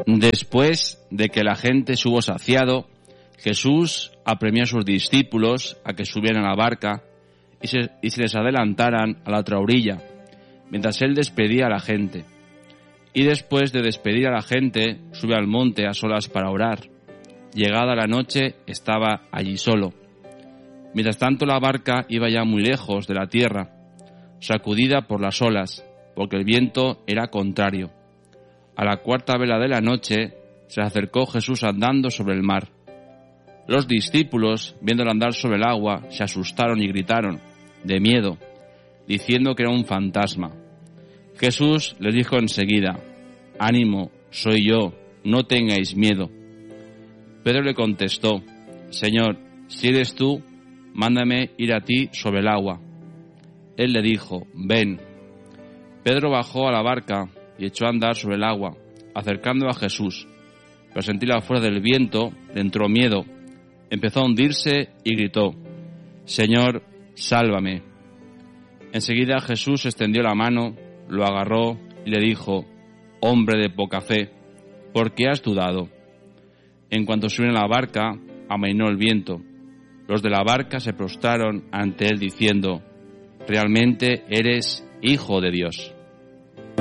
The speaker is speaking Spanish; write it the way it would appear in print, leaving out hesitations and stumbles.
Después de que la gente se hubo saciado, Jesús apremió a sus discípulos a que subieran a la barca y se les adelantaran a la otra orilla, mientras él despedía a la gente. Y después de despedir a la gente, subió al monte a solas para orar. Llegada la noche, estaba allí solo. Mientras tanto, la barca iba ya muy lejos de la tierra, sacudida por las olas, porque el viento era contrario. A la cuarta vela de la noche, se acercó Jesús andando sobre el mar. Los discípulos, viéndolo andar sobre el agua, se asustaron y gritaron, de miedo, diciendo que era un fantasma. Jesús les dijo enseguida, «Ánimo, soy yo, no tengáis miedo». Pedro le contestó, «Señor, si eres tú, mándame ir a ti sobre el agua». Él le dijo, «Ven». Pedro bajó a la barca y echó a andar sobre el agua, acercando a Jesús. Pero sentí la fuerza del viento, le entró miedo, empezó a hundirse y gritó, «Señor, sálvame». Enseguida Jesús extendió la mano, lo agarró y le dijo, «Hombre de poca fe, ¿por qué has dudado?». En cuanto subieron a la barca, amainó el viento. Los de la barca se prostraron ante él diciendo, «Realmente eres Hijo de Dios».